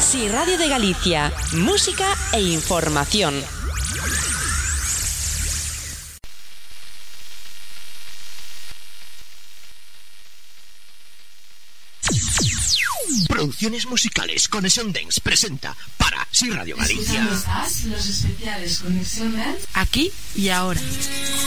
Sí Radio de Galicia, música e información. Producciones musicales Conexión Dance presenta para Sí Radio Galicia. Los especiales Conexión Dance aquí y ahora.